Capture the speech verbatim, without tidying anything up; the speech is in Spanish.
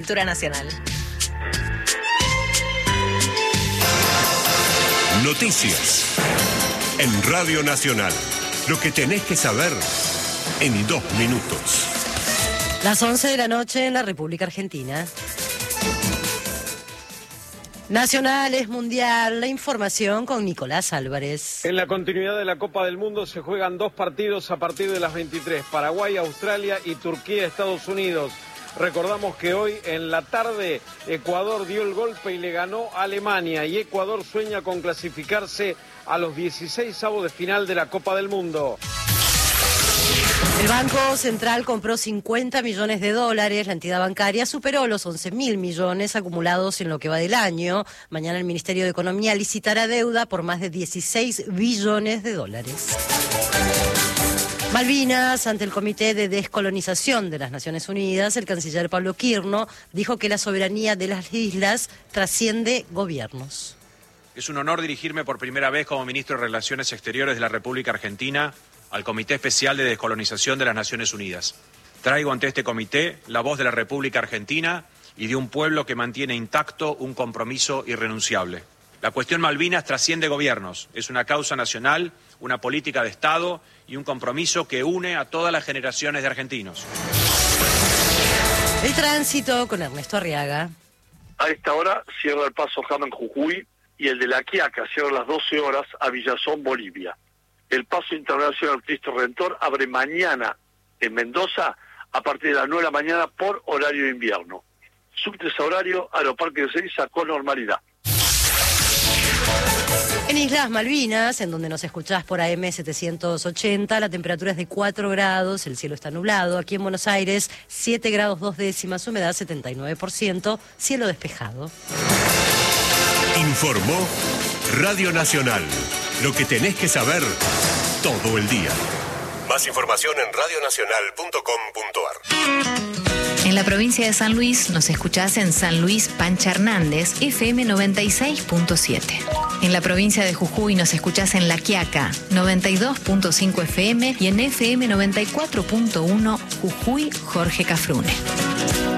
Cultura Nacional. Noticias en Radio Nacional. Lo que tenés que saber en dos minutos. Las once de la noche en la República Argentina. Nacional es mundial, la información con Nicolás Álvarez. En la continuidad de la Copa del Mundo se juegan dos partidos a partir de las veintitrés, Paraguay, Australia y Turquía, Estados Unidos. Recordamos que hoy en la tarde Ecuador dio el golpe y le ganó a Alemania y Ecuador sueña con clasificarse a los dieciseisavos de final de la Copa del Mundo. El Banco Central compró cincuenta millones de dólares, la entidad bancaria superó los once mil millones acumulados en lo que va del año. Mañana el Ministerio de Economía licitará deuda por más de dieciséis billones de dólares. Malvinas, ante el Comité de Descolonización de las Naciones Unidas, el canciller Pablo Quirno dijo que la soberanía de las islas trasciende gobiernos. Es un honor dirigirme por primera vez como ministro de Relaciones Exteriores de la República Argentina al Comité Especial de Descolonización de las Naciones Unidas. Traigo ante este comité la voz de la República Argentina y de un pueblo que mantiene intacto un compromiso irrenunciable. La cuestión Malvinas trasciende gobiernos, es una causa nacional, una política de Estado y un compromiso que une a todas las generaciones de argentinos. El tránsito con Ernesto Arriaga. A esta hora cierra el paso Jama en Jujuy y el de La Quiaca cierra a las doce horas a Villazón, Bolivia. El paso internacional Cristo Redentor abre mañana en Mendoza a partir de las nueve de la mañana por horario de invierno. Subtes a horario, Aeroparque de Ezeiza con normalidad. En Islas Malvinas, en donde nos escuchás por A M setecientos ochenta, la temperatura es de cuatro grados, el cielo está nublado. Aquí en Buenos Aires, siete grados dos décimas, humedad setenta y nueve por ciento, cielo despejado. Informó Radio Nacional. Lo que tenés que saber todo el día. Más información en radio nacional punto com punto ar. En la provincia de San Luis nos escuchás en San Luis Pancha Hernández, F M noventa y seis punto siete. En la provincia de Jujuy nos escuchás en La Quiaca, noventa y dos punto cinco F M y en F M noventa y cuatro punto uno Jujuy Jorge Cafrune.